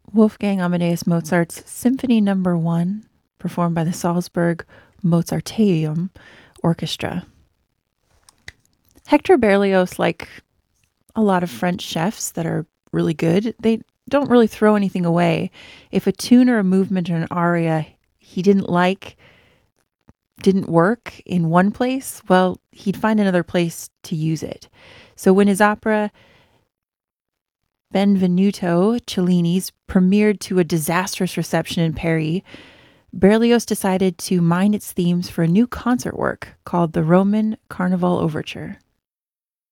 Wolfgang Amadeus Mozart's Symphony Number 1, performed by the Salzburg Mozarteum Orchestra. Hector Berlioz, like a lot of French chefs that are really good, they don't really throw anything away. If a tune or a movement or an aria he didn't like didn't work in one place, well, he'd find another place to use it. So when his opera Benvenuto Cellini's premiered to a disastrous reception in Paris, Berlioz decided to mine its themes for a new concert work called the Roman Carnival Overture.